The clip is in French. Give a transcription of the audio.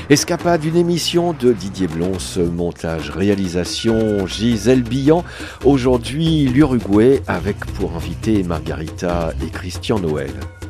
Escapade, une émission de Didier Blons, montage, réalisation, Gisèle Billan. Aujourd'hui, l'Uruguay avec pour invité Margarita et Christian Noël.